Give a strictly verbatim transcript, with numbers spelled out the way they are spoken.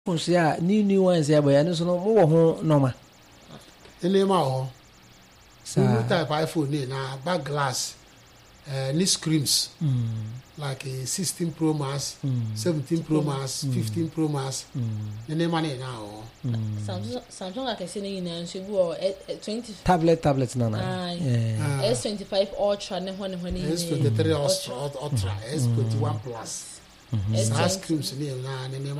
Yeah, new new ones here, but I know no more normal. The name of new type iPhone na back glass, uh, knee screens, mm. like a sixteen Pro Max, mm. seventeen Pro Max, mm. fifteen Pro Max. Mm. The name of it now. Samsung, Samsung, like I said, in and she wore twenty tablet, tablets, no, no. S twenty-five Ultra, and when when S twenty-three Ultra, Ultra, S twenty-one Plus. S creams, name